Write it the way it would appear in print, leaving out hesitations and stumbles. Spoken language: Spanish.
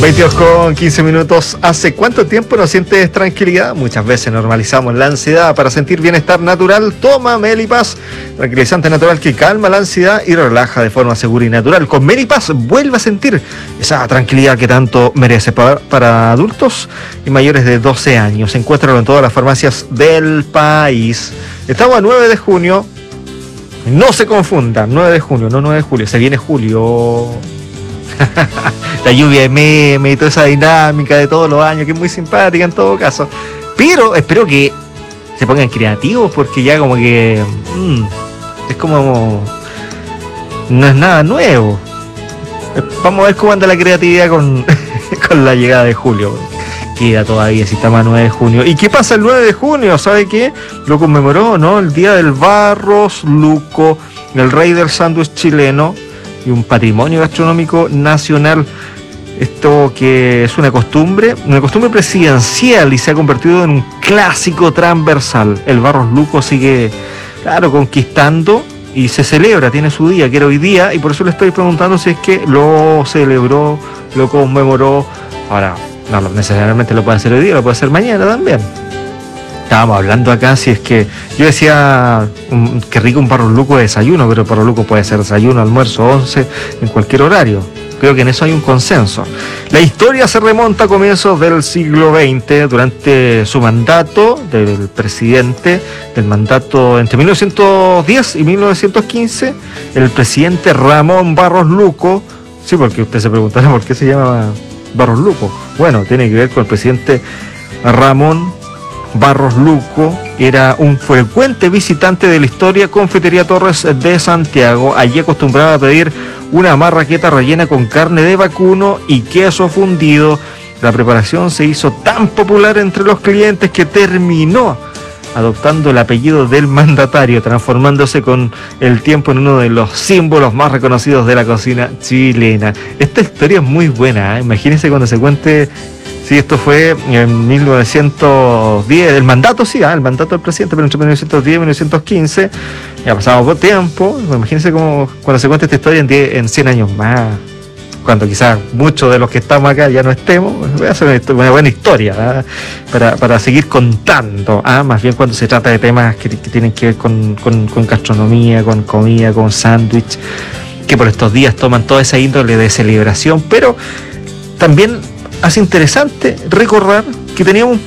22:15. ¿Hace cuánto tiempo no sientes tranquilidad? Muchas veces normalizamos la ansiedad. Para sentir bienestar natural, toma Melipaz, tranquilizante natural que calma la ansiedad y relaja de forma segura y natural. Con Melipaz vuelve a sentir esa tranquilidad que tanto merece. Para adultos y mayores de 12 años. Encuéntralo en todas las farmacias del país. Estamos a 9 de junio. No se confundan, 9 de junio, no 9 de julio. Se viene julio. La lluvia de meme y toda esa dinámica de todos los años, que es muy simpática en todo caso. Pero espero que se pongan creativos, porque ya como que es como no es nada nuevo. Vamos a ver cómo anda la creatividad con la llegada de julio. Queda todavía, si estamos a 9 de junio. ¿Y qué pasa el 9 de junio? ¿Sabe qué? Lo conmemoró, ¿no? El día del Barros Luco, el rey del sándwich chileno y un patrimonio gastronómico nacional. Esto que es una costumbre presidencial y se ha convertido en un clásico transversal. El Barros Luco sigue, claro, conquistando y se celebra, tiene su día, que era hoy día, y por eso le estoy preguntando si es que lo celebró, lo conmemoró. Ahora, no necesariamente lo puede hacer hoy día, lo puede hacer mañana también. Estábamos hablando acá, si es que yo decía que rico un Barros Luco de desayuno, pero el Barros Luco puede ser desayuno, almuerzo, 11, en cualquier horario. Creo que en eso hay un consenso. La historia se remonta a comienzos del siglo XX, durante su mandato del presidente, del mandato entre 1910 y 1915, el presidente Ramón Barros Luco. Sí, porque usted se preguntará por qué se llama Barros Luco. Bueno, tiene que ver con el presidente Ramón Barros Luco. Era un frecuente visitante de la historia Confitería Torres de Santiago. Allí acostumbraba a pedir una marraqueta rellena con carne de vacuno y queso fundido. La preparación se hizo tan popular entre los clientes que terminó adoptando el apellido del mandatario, transformándose con el tiempo en uno de los símbolos más reconocidos de la cocina chilena. Esta historia es muy buena, ¿eh? Imagínense cuando se cuente. Sí, esto fue en 1910, el mandato del presidente, pero entre 1910 y 1915, ya ha pasado poco tiempo. Imagínense cómo cuando se cuenta esta historia en 100 años más, cuando quizás muchos de los que estamos acá ya no estemos, voy a hacer una buena historia, ¿eh? para seguir contando, más bien cuando se trata de temas que tienen que ver con gastronomía, con comida, con sándwich, que por estos días toman toda esa índole de celebración, pero también hace interesante recordar que teníamos